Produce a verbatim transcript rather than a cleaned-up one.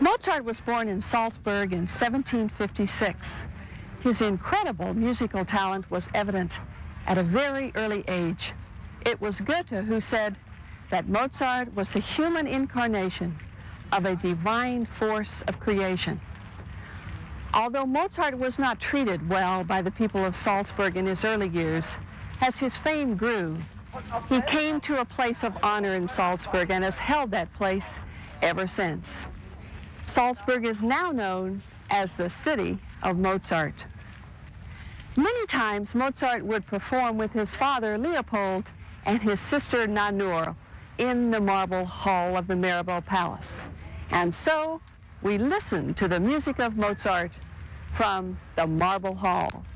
Mozart was born in Salzburg in seventeen fifty-six. His incredible musical talent was evident at a very early age. It was Goethe who said that Mozart was the human incarnation of a divine force of creation. Although Mozart was not treated well by the people of Salzburg in his early years, as his fame grew, he came to a place of honor in Salzburg and has held that place ever since. Salzburg is now known as the city of Mozart. Many times Mozart would perform with his father Leopold and his sister Nanur in the marble hall of the Mirabell Palace. And so we listen to the music of Mozart from the Marble Hall.